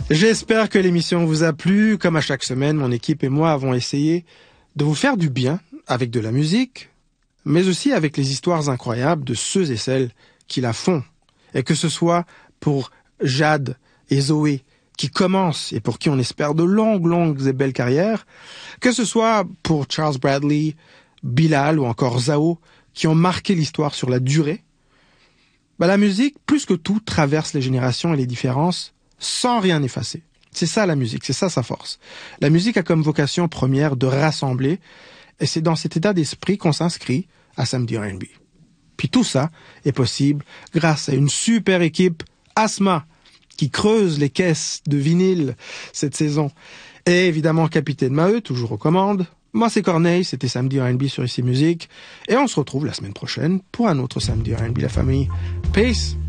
J'espère que l'émission vous a plu. Comme à chaque semaine, mon équipe et moi avons essayé de vous faire du bien avec de la musique, mais aussi avec les histoires incroyables de ceux et celles qui la font. Et que ce soit pour Jade et Zoé, qui commencent et pour qui on espère de longues et belles carrières, que ce soit pour Charles Bradley, Bilal ou encore Zao, qui ont marqué l'histoire sur la durée. La musique, plus que tout, traverse les générations et les différences sans rien effacer. C'est ça la musique, c'est ça sa force. La musique a comme vocation première de rassembler, et c'est dans cet état d'esprit qu'on s'inscrit à Samedi R&B. Puis tout ça est possible grâce à une super équipe Asma, qui creuse les caisses de vinyle cette saison. Et évidemment, Capitaine Maheu, toujours aux commandes. Moi, c'est Corneille, c'était Samedi R&B sur ICI Musique. Et on se retrouve la semaine prochaine pour un autre Samedi R&B, la famille. Peace!